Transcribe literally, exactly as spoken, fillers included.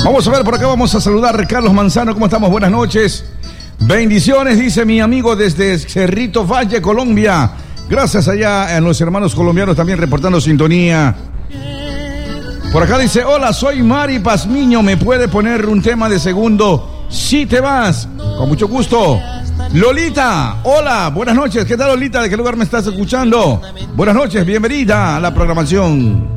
Vamos a ver, por acá vamos a saludar a Carlos Manzano. ¿Cómo estamos? Buenas noches. Bendiciones, dice mi amigo desde Cerrito Valle, Colombia. Gracias allá a los hermanos colombianos también reportando sintonía. Por acá dice, hola, soy Mari Pazmiño. ¿Me puede poner un tema de segundo? Si te vas. Con mucho gusto. Lolita, hola, buenas noches. ¿Qué tal, Lolita? ¿De qué lugar me estás escuchando? Buenas noches, bienvenida a la programación.